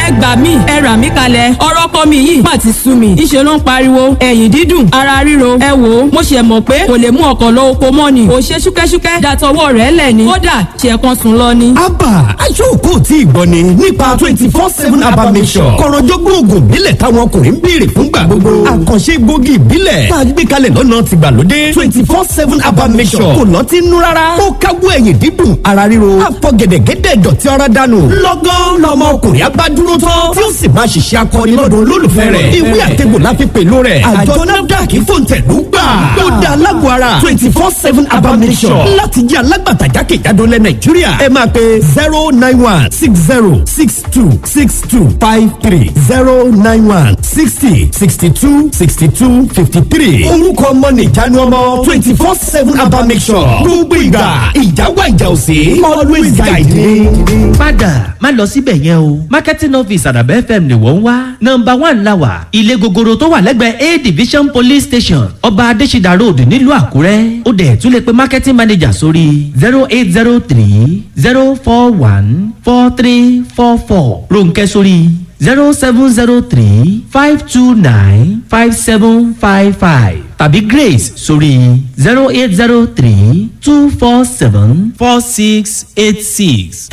ẹ gbà mí ẹ rà mí kalẹ̀ ọ̀rọ̀ ọkọ mi yìí má ti sú mi ìṣe ló ń pariwo ẹ̀yìn dídùn ara ríro ẹ wò ó mo ṣe mọ̀ pé kò lè mú ọkọ̀ lọ oko mọ́ ni ò ṣe ṣúkẹ́ṣúkẹ́ dàtọwọ́ rẹ̀ lẹ̀ ni kódà ṣe kan sùn lọ ni. abba aṣọ́kù tí ìgbọ́ ni nípa 24/7 abba mission kọ̀rọ̀jọ́gbọ́n oògùn ìbílẹ̀ táwọn ọkùnrin ń béèrè fúngbà gbogbo àkànṣe egbògi ìbílẹ̀ tá a gbé kalẹ̀ lọ́nà tìgbàlódé 24/7 abba mission kò lọ́tí nú rárá ó káwọ́ ẹ̀yìn dídùn ara ríro àfọ̀gẹ̀dẹ̀gẹ̀dẹ̀ dọ̀tí ara dànù lọ́gán lọmọ ọkùnrin abádúró tán tí ó sì máa ṣiṣẹ́ akọni lọ́dọ̀ olólùfẹ́ rẹ̀ ìwé àtẹ̀gbò la fi pèlú rẹ̀ àjọ nafdac fòǹtẹ̀lú gbà ó dá alágbó ara 24/7 abba mission láti jẹ́ alágbàtà jákèjádò lẹ nàìjíríà ẹ máa pe 09160626253 09160626253 orúkọ ọmọ nìjánu ọmọ 24/7 abba mission gbogbo ìgbà ìjáwá ìjà òsè always guide me. padà má lọ síbẹ̀ yẹn o marketing office àdàbẹ́ fm ni wọ́n ń wá nọ́mbà 1 la wà ilé gogoro tó wà lẹ́gbẹ̀ẹ́ a division police station ọba adésídà road nílùú àkúrẹ́ ó dẹ̀ tún lè pe marketing manager sórí 0803-041-4344 ronkẹ́ sórí 0703-529-5755 tàbí grace sórí 0803-247-4686.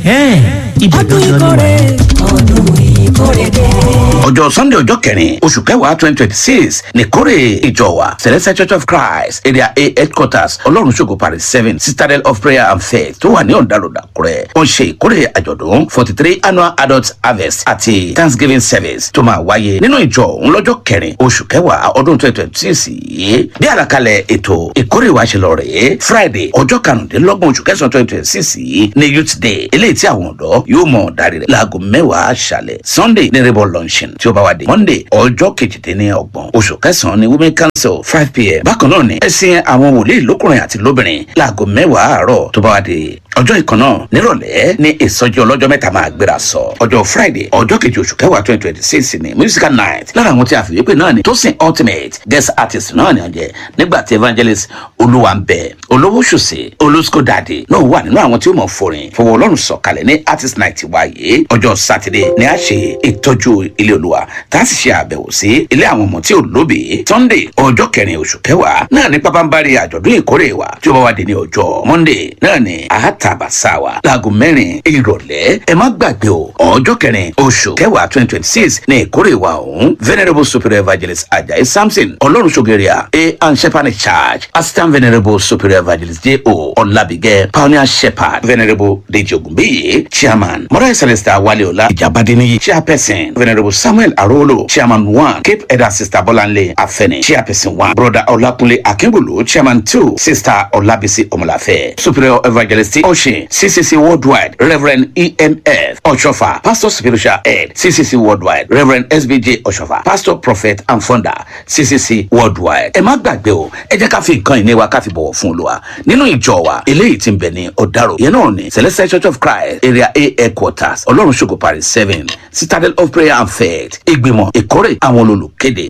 ọdún ìkórè ọdún ìkórè dé. ọjọ́ sunday ọjọ́ kẹrin oṣù kẹwàá 2026 nìkórè ìjọ wa celestial church of christ area a headquarters ọlọ́run ṣògo paris 7 citadel of prayer and faith tó wà ní ọ̀dàlódà kúrẹ́ wọ́n ṣe ìkórè àjọ̀dún 43 annual adult harvest àti thanksgiving service tó máa wáyé nínú ìjọ òun lọ́jọ́ kẹrin oṣù kẹwàá ọdún 2026 yìí bí àlàkalẹ̀ ètò ìkórè wa ṣe lọ rèé friday ọjọ́ karùndínlọ́gbọ̀n oṣù kẹsàn-án 2026 yìí ní youth day eléyìí tí àwọn ọ̀dọ́ yóò mọ̀ darí rẹ̀ láago mẹ́wàá àṣálẹ̀ sunday ní rebel luncheon tí ó bá wá dé monday ọjọ́ kejìdínlọ́gbọ̀n oṣù kẹsàn-án ní women council 5 pm bákan náà ni ẹ̀sìn àwọn wòlíì lókùnrin àti lóbìnrin láago mẹ́wàá àárọ̀ tó bá wá dé ọjọ́ ìkan náà nírọ̀lẹ́ ní ìsọjí ọlọ́jọ́ mẹ́ta máa gbéra sọ ọjọ́ friday ọjọ́ kejì oṣù kẹwàá 2026 ní musical night lára àwọn tí a fìwé pé náà ni tosin ultimate guest artist náà ni ọjẹ́ nígbà tí evangelist olúwàǹbẹ olówó ṣùṣe olóṣùkò dàdé náà wà nínú àwọn tí ó mọ̀ forin fọwọ́ ọlọ́run sọ̀kalẹ̀ ní artist night wáyé ọjọ́ saturday ni a ṣe ìtọ́jú ilé olúwa tá a sì ṣe àbẹ̀wò sí ilé àwọn ọmọ tí ò lóbìí sunday ọjọ́ kẹrin oṣù kẹwàá náà ní pápánbárì àjọ̀dún ìkórè wa tí ó bá wá dé ní ọjọ́ monday náà ni àtàbàsáwà láago mẹ́rin ìrọ̀lẹ́ ẹ má gbàgbé o ọjọ́ kẹrin oṣù kẹwàá 2026 ní ìkórè wa ọ̀hún venerable superior evangelist ajayi samson ọlọ́run ṣògèrè a and shepherd church assistant venerable superior evangelist j.o. ọlábìgẹ́ pioneer shepherd venerable deji ogunbeye chairman mọ́ra celesta waleola ìjàmbádéníyì chairperson venerable samuel arolo chairman 1 cape elder sister bọ́láńlé afẹ́ni chairperson 1 brother ọlákúnlé akíngbòló chairman 2 sister ọlábísí ọmọláfẹ́ superior evangelist oshin ccc worldwide reverend emf ọ̀ṣọ́fà pastor spiritual head ccc worldwide reverend sbj ọ̀ṣọ́fà pastor prophet and founder ccc worldwide ẹ má gbàgbé o ẹ jẹ́ ká fi nǹkan ìní wa ká fi bọ̀wọ̀ fún olúwa nínú ìjọ wa eléyìí tí ń bẹ ní ọ̀dàrò yẹn náà ní celestial church of christ area a headquarters ọlọ́run ṣògo paris 7 citadel of prayer and faith ìgbìmọ̀ ìkórè àwọn olùkéde.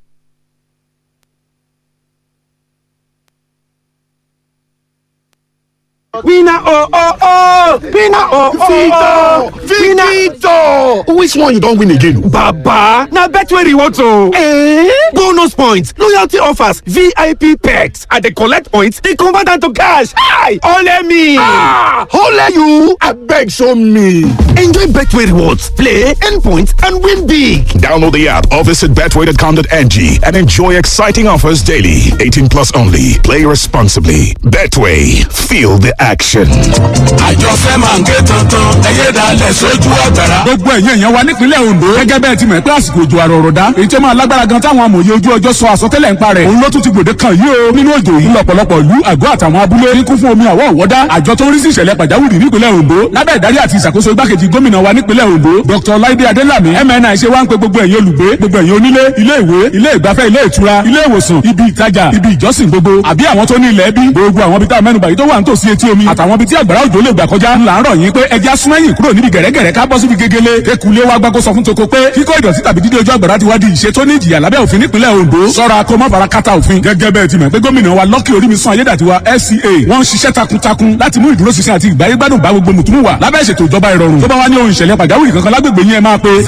Winner oh oh oh! Winner oh oh oh! Victor! Which one you don win again? Baba! Na Betway rewards o! Bonus points, loyalty offers, VIP perks, and dey collect points, dey convert am to cash. Hi! Ole me! Ole you! Abeg show me! Enjoy Betway rewards, play, earn points, and win big! Download the app or visit betway.com.ng and enjoy exciting offers daily. 18 plus only. Play responsibly. Betway. Feel the action. àjọṣe máa ń ké tuntun ẹyẹ dalẹ̀ sójú ọ̀gbẹ̀rà. gbogbo ẹ̀yin èèyàn wa nípínlẹ̀ ondo gẹ́gẹ́ bẹ́ẹ̀ ti mọ̀ pé àsìkò òjò àrọ̀rọ̀dá èyí tó máa lágbára gan táwọn amòye ojú ọjọ́ sọ àsọtẹ́lẹ̀ ń parẹ́ òun ló tún ti gbòde kan yìí o nínú òjò yìí lọ́pọ̀lọpọ̀ ìlú àgọ́ àtàwọn abúlé ní kún fún omi àwọ̀ ọ̀wọ́dá àjọ tó ń rí sí ìṣẹ̀lẹ̀ pàjáwìrì nípínlẹ̀ ondo lábẹ́ ìdarí àti ìṣàkóso igbákejì gómìnà wa nípínlẹ̀ ondo dr láìdé adélàmí mni ṣe wá ń pe gbogbo ẹ̀yin olùgbé gbogbo ẹ̀yin onílé ilé ìwé ilé ìgbafẹ́ ilé ìtura ilé ìwòsàn ibi ìtajà ibi ìjọsìn gbogbo àbí àwọn tó ní ilẹ̀ bí gbogbo àwọn ibi tá a mẹ́nubà yìí tó wà nítòsí etí omi àtàwọn ibi tí àgbàrá òjò lè gbà kọjá ńlá ń rọ̀ yín pé ẹja súnmẹ́yìn kúrò níbi gẹ̀rẹ́gẹ̀rẹ́ ká bọ́ síbi gegele eku kulé wá gbàgbọ́ sọ fún toko pé kíkó ìdọ̀tí tàbí dídé ojú àgbàrá ti wá di ìṣe tó ní ìjìyà lábẹ́ òfin nípínlẹ̀ Ondo. Ṣọ́ra kó má fara kátà òfin. Gẹ́gẹ́ bẹ́ẹ̀ ti mọ̀ pé gómìnà wa Lucky Orímisan Ayédàtiwa FCA wọ́n ń ṣiṣẹ́ takuntakun láti mú ìdúróṣinṣin àti ìgbáyégbádùn bá gbogbo mùtúmù wà lábẹ́ ìṣètò ìjọba ìrọ̀rùn. Tó bá wá ní ohun ìṣẹ̀lẹ̀ pàjáwìrì kankan lágbègbè yín ẹ máa pe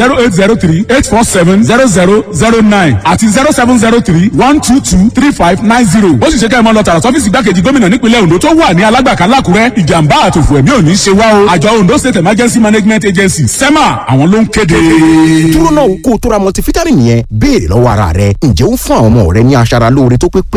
08038470009 àti 0703-122-3590. Ó sì ṣe kẹ́ ẹ mọ́ lọ tààrà sọ́fíìsì igbákejì gómìnà nípínlẹ̀ Ondo tó wà ní Alágbàká l'Ákúrẹ́. Ìjàmbá àtòfò ẹ̀mí ò ní ṣe wá o. Àjọ Ondo State Emergency Management Agency SEMA àwọn ló ń kéde. dúró náà kó o tó ra multivitamin yẹn béèrè lọ́wọ́ ara rẹ ǹjẹ́ ó ń fún àwọn ọmọ rẹ ní aṣara lóore tó pé